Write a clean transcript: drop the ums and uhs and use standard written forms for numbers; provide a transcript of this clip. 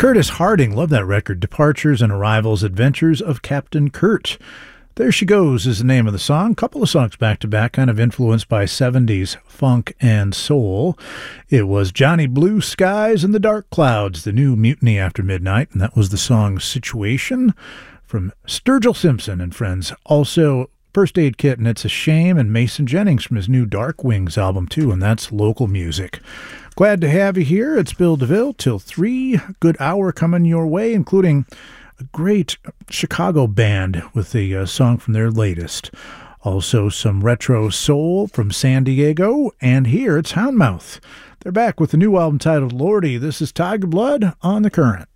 Curtis Harding, love that record. Departures and Arrivals, Adventures of Captain Kurt. There She Goes is the name of the song. Couple of songs back-to-back, kind of influenced by 70s funk and soul. It was Johnny Blue Skies and the Dark Clouds, the new Mutiny After Midnight, and that was the song Situation from Sturgill Simpson and friends. Also, First Aid Kit and It's a Shame, and Mason Jennings from his new Dark Wings album, too, and that's local music. Glad to have you here. It's Bill DeVille till 3. Good hour coming your way, including a great Chicago band with a song from their latest. Also some retro soul from San Diego, and here it's Houndmouth. They're back with a new album titled Lordy. This is Tiger Blood on The Current.